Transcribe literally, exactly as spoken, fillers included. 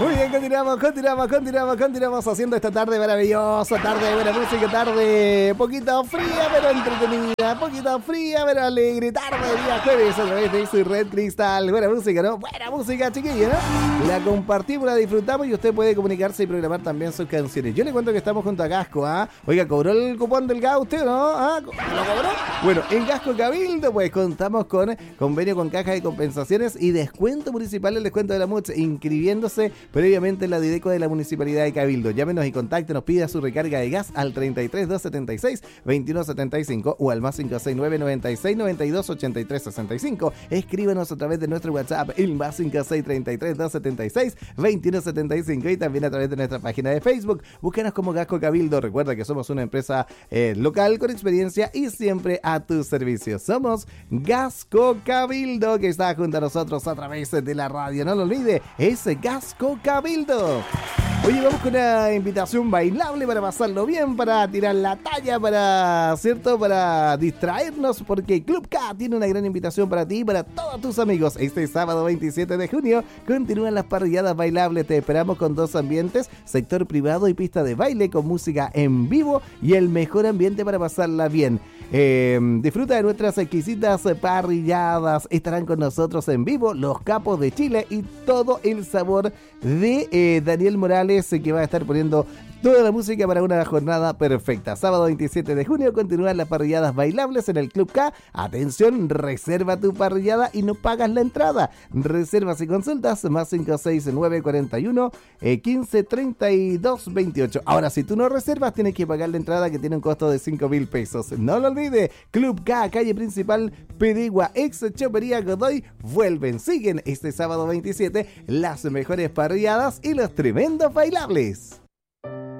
Muy bien, continuamos, continuamos, continuamos, continuamos haciendo esta tarde maravillosa, tarde de buena música, tarde poquito fría pero entretenida, poquito fría pero alegre, tarde de día jueves a través de su Red Cristal. Buena música, ¿no? Buena música, chiquilla, ¿no? La compartimos, la disfrutamos y usted puede comunicarse y programar también sus canciones. Yo le cuento que estamos junto a Gasco, ¿ah? Oiga, ¿cobró el cupón del gas usted, no? ¿Ah? ¿Lo cobró? Bueno, en Gasco Cabildo, pues contamos con convenio con caja de compensaciones y descuento municipal, el descuento de la M U C, inscribiéndose previamente en la Dideco de la Municipalidad de Cabildo. Llámenos y contáctenos, pida su recarga de gas al treinta y tres, doscientos setenta y seis, veintiuno setenta y cinco o al más cinco seis nueve, noventa y seis, noventa y dos, ochenta y tres sesenta y cinco. Escríbanos a través de nuestro WhatsApp, el más cinco seis, treinta y tres, doscientos setenta y seis, veintiuno setenta y cinco y también a través de nuestra página de Facebook. Búscanos como Gasco Cabildo. Recuerda que somos una empresa eh, local con experiencia y siempre a tu servicio. Somos Gasco Cabildo, que está junto a nosotros a través de la radio. No lo olvide, es Gasco Cabildo. Oye, vamos con una invitación bailable para pasarlo bien, para tirar la talla, para, ¿cierto? Para distraernos, porque Club K tiene una gran invitación para ti y para todos tus amigos. Este sábado veintisiete de junio continúan las parrilladas bailables. Te esperamos con dos ambientes, sector privado y pista de baile con música en vivo y el mejor ambiente para pasarla bien. Eh, disfruta de nuestras exquisitas parrilladas. Estarán con nosotros en vivo los capos de Chile y todo el sabor de eh, Daniel Morales, eh, que va a estar poniendo toda la música para una jornada perfecta. Sábado veintisiete de junio continúan las parrilladas bailables en el Club K. Atención, reserva tu parrillada y no pagas la entrada. Reservas y consultas más cinco seis nueve, cuarenta y uno, quince, treinta y dos, veintiocho. Ahora, si tú no reservas, tienes que pagar la entrada, que tiene un costo de cinco mil pesos. No lo olvides, Club K, calle principal, Pedigua, ex Chopería Godoy, vuelven, siguen este sábado veintisiete las mejores parrilladas y los tremendos bailables.